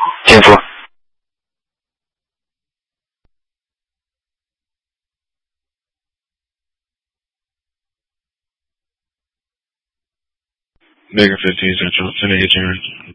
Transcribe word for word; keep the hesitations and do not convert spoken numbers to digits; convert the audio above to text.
金福。 Mega fifteen Central, ten eight return.